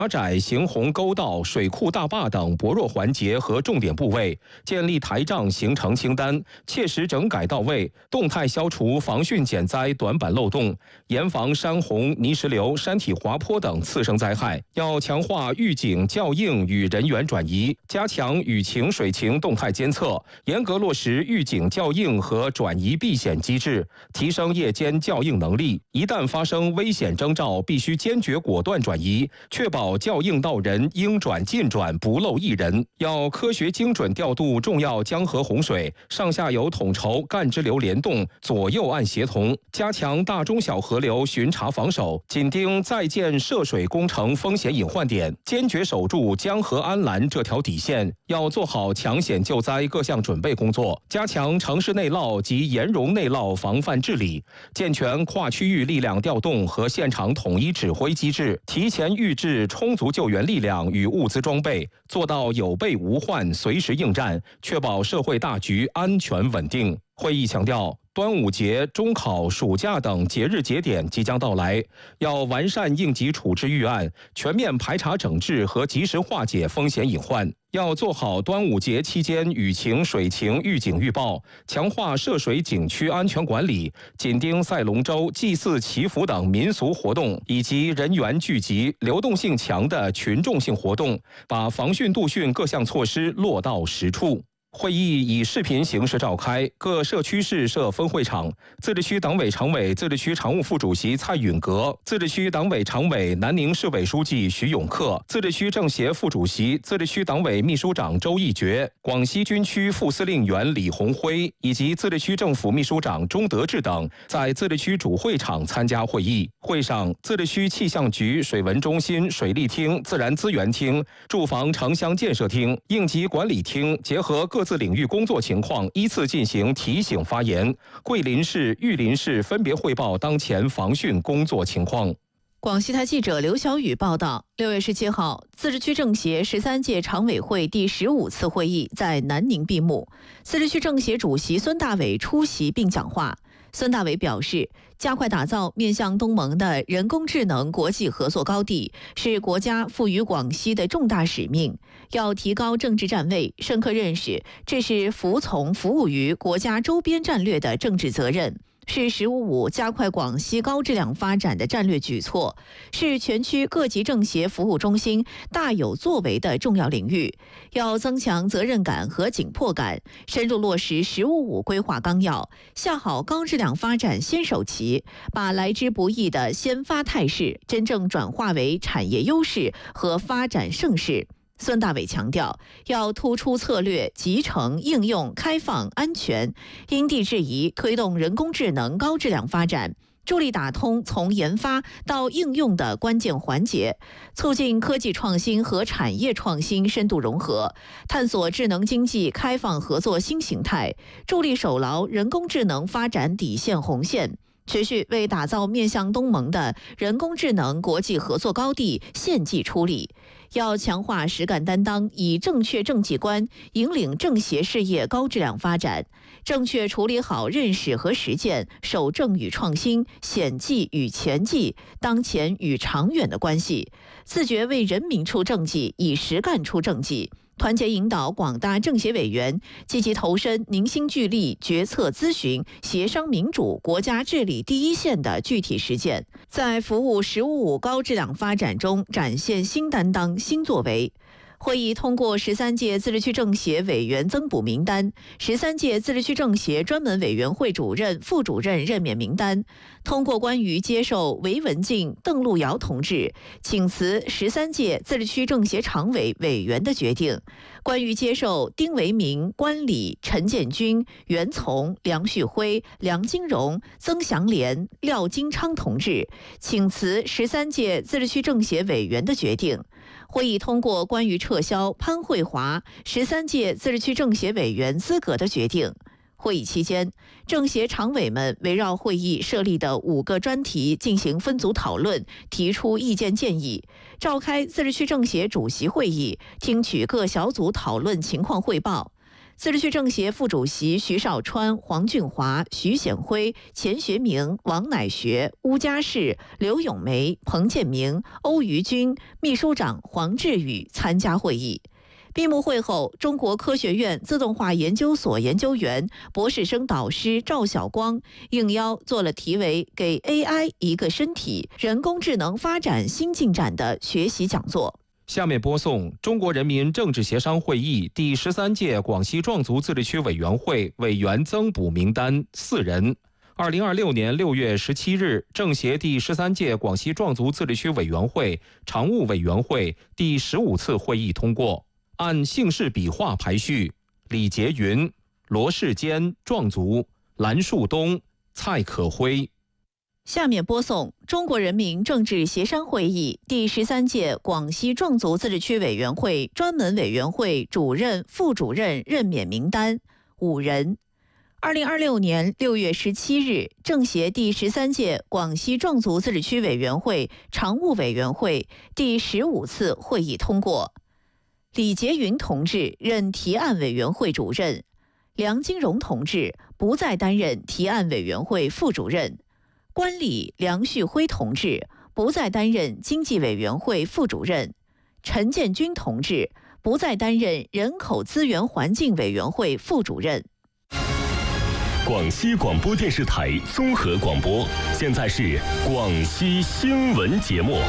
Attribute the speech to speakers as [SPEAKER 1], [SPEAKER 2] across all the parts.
[SPEAKER 1] 加窄行洪沟道、水库大坝等薄弱环节和重点部位，建立台账形成清单，切实整改到位，动态消除防汛减灾短板漏洞，严防山洪、泥石流、山体滑坡等次生灾害。要强化预警校应与人员转移，加强雨情水情动态监测，严格落实预警校应和转移避险机制，提升夜间校应能力。一旦发生危险征兆，必须坚决果断转移，确保校应到人应转尽转，不漏一人。要科学精准调度重要江河洪水，上下游统筹，干支流联动，左右岸协同，加强大中小河流巡查防守，紧盯在建涉水工程风险隐患点，坚决守住江河安澜这条底线。要做好抢险救灾各项准备工作，加强城市内涝及盐溶内涝防范治理，健全跨区域力量调动和现场统一指挥机制，提前预置充足救援力量与物资装备，做到有备无患，随时应战，确保社会大局安全稳定。会议强调，端午节、中考、暑假等节日节点即将到来，要完善应急处置预案，全面排查整治和及时化解风险隐患。要做好端午节期间雨情、水情预警预报，强化涉水景区安全管理，紧盯赛龙舟、祭祀祈福等民俗活动以及人员聚集、流动性强的群众性活动，把防汛杜汛各项措施落到实处。会议以视频形式召开，各社区市设分会场。自治区党委常委、自治区常务副主席蔡允革，自治区党委常委、南宁市委书记徐永克，自治区政协副主席、自治区党委秘书长周义觉，广西军区副司令员李红辉以及自治区政府秘书长钟德志等在自治区主会场参加会议。会上，自治区气象局水文中心、水利厅、自然资源厅、住房城乡建设厅、应急管理厅结合各自领域工作情况，依次进行提醒发言。桂林市、玉林市分别汇报当前防汛工作情况。
[SPEAKER 2] 广西台记者刘晓宇报道，6月17号，自治区政协13届常委会第15次会议在南宁闭幕。自治区政协主席孙大伟出席并讲话。孙大伟表示，加快打造面向东盟的人工智能国际合作高地，是国家赋予广西的重大使命。要提高政治站位，深刻认识这是服务于国家周边战略的政治责任，是“15+5”加快广西高质量发展的战略举措，是全区各级政协服务中心大有作为的重要领域。要增强责任感和紧迫感，深入落实“15+5”规划纲要，下好高质量发展先手棋，把来之不易的先发态势真正转化为产业优势和发展盛世。孙大伟强调，要突出策略、集成、应用、开放、安全，因地制宜推动人工智能高质量发展，助力打通从研发到应用的关键环节，促进科技创新和产业创新深度融合，探索智能经济开放合作新形态，助力守牢人工智能发展底线红线，持续为打造面向东盟的人工智能国际合作高地献计出力。要强化实干担当，以正确政绩观引领政协事业高质量发展，正确处理好认识和实践、守正与创新、险计与前计、当前与长远的关系，自觉为人民出政绩，以实干出政绩。团结引导广大政协委员积极投身凝心聚力决策咨询、协商民主、国家治理第一线的具体实践，在服务“15+5”高质量发展中展现新担当、新作为。会议通过13届自治区政协委员增补名单、13届自治区政协专门委员会主任、副主任任免名单，通过关于接受韦文静、邓路遥同志请辞13届自治区政协常委委员的决定，关于接受丁维明、关礼、陈建军、袁从、梁旭辉、梁金荣、曾祥莲、廖金昌同志请辞13届自治区政协委员的决定。会议通过关于撤销潘慧华13届自治区政协委员资格的决定。会议期间，政协常委们围绕会议设立的5个专题进行分组讨论，提出意见建议，召开自治区政协主席会议，听取各小组讨论情况汇报。 自治区政协副主席徐绍川、黄俊华、徐显辉、钱学明、王乃学、邬家世、刘永梅、彭建明、欧于军、秘书长黄志宇参加会议。闭幕会后，中国科学院自动化研究所研究员、博士生导师赵晓光应邀做了题为“给 AI 一个身体：人工智能发展新进展”的学习讲座。
[SPEAKER 1] 下面播送中国人民政治协商会议第13届广西壮族自治区委员会委员增补名单4人。2026年6月17日，政协第13届广西壮族自治区委员会常务委员会第15次会议通过，按姓氏笔画排序：李杰云、罗世坚壮族、蓝树东、蔡可辉。
[SPEAKER 2] 下面播送中国人民政治协商会议第13届广西壮族自治区委员会专门委员会主任、副主任任免名单5人。2026年6月17日，政协第13届广西壮族自治区委员会常务委员会第15次会议通过，李杰云同志任提案委员会主任，梁金荣同志不再担任提案委员会副主任，关礼梁旭辉同志不再担任经济委员会副主任，陈建军同志不再担任人口资源环境委员会副主任。
[SPEAKER 3] 广西广播电视台综合广播，现在是广西新闻节目。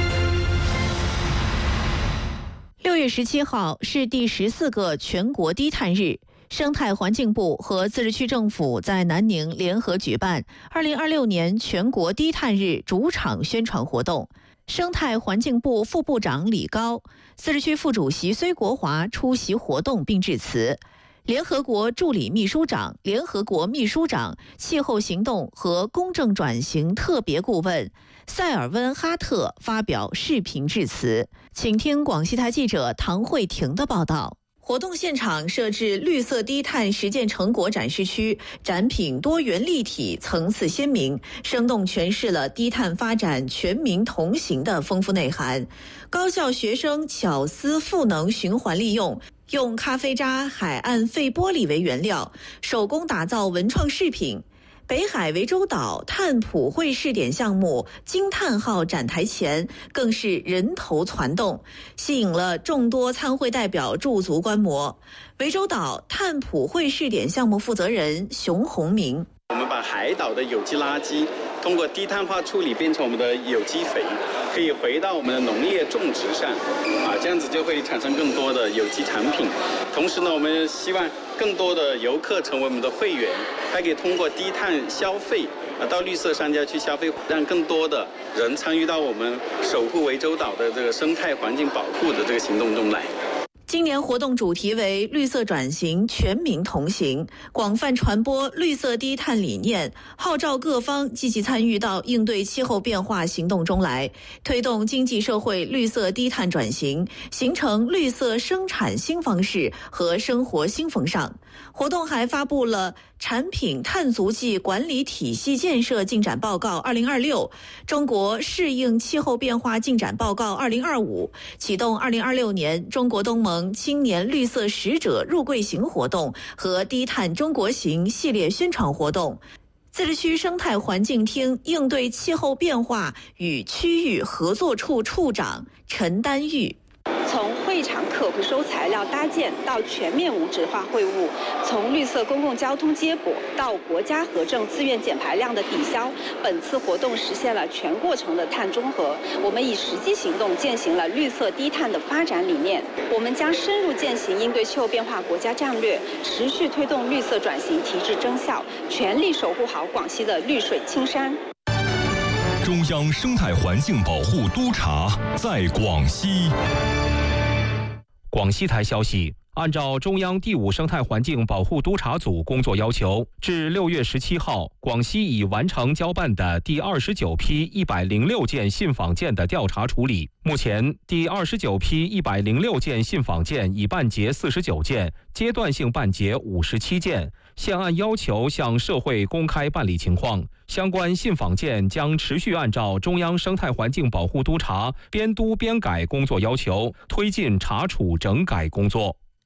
[SPEAKER 2] 6月17号是第14个全国低碳日，生态环境部和自治区政府在南宁联合举办2026年全国低碳日主场宣传活动。生态环境部副部长李高、自治区副主席崔国华出席活动并致辞。联合国助理秘书长、联合国秘书长、气候行动和公正转型特别顾问塞尔温·哈特发表视频致辞。请听广西台记者唐慧婷的报道。活动现场设置绿色低碳实践成果展示区，展品多元立体，层次鲜明，生动诠释了低碳发展全民同行的丰富内涵。高校学生巧思赋能循环利用，用咖啡渣、海岸废玻璃为原料，手工打造文创饰品。北海涠洲岛碳普惠试点项目金碳号展台前更是人头攒动，吸引了众多参会代表驻足观摩。涠洲岛碳普惠试点项目负责人熊宏明：
[SPEAKER 4] 我们把海岛的有机垃圾通过低碳化处理变成我们的有机肥，可以回到我们的农业种植上，这样子就会产生更多的有机产品。同时呢，我们希望更多的游客成为我们的会员，还可以通过低碳消费到绿色商家去消费，让更多的人参与到我们守护涠洲岛的这个生态环境保护的这个行动中来。
[SPEAKER 2] 今年活动主题为绿色转型全民同行，广泛传播绿色低碳理念，号召各方积极参与到应对气候变化行动中来，推动经济社会绿色低碳转型，形成绿色生产新方式和生活新风尚。活动还发布了产品碳足迹管理体系建设进展报告2026、中国适应气候变化进展报告2025，启动2026年中国东盟青年绿色使者入柜行活动和低碳中国行系列宣传活动。自治区生态环境厅应对气候变化与区域合作处处长陈丹玉：
[SPEAKER 5] 从会场可回收材料搭建到全面无纸化会务，从绿色公共交通接驳到国家核证自愿减排量的抵消，本次活动实现了全过程的碳中和。我们以实际行动践行了绿色低碳的发展理念。我们将深入践行应对气候变化国家战略，持续推动绿色转型提质增效，全力守护好广西的绿水青山。
[SPEAKER 3] 中央生态环境保护督察在广西。
[SPEAKER 1] 广西台消息，按照中央第5生态环境保护督察组工作要求，至6月17号，广西已完成交办的第29批106件信访件的调查处理。目前，第29批106件信访件已办结49件，阶段性办结57件，现按要求向社会公开办理情况。相关信访件将持续按照中央生态环境保护督察编督编改工作要求，推进查处整改工作。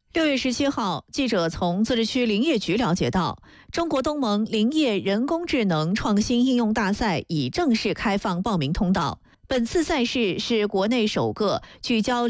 [SPEAKER 2] 6月17号，记者从自治区林业局了解到，中国东盟林业人工智能创新应用大赛已正式开放报名通道。本次赛事是国内首个聚焦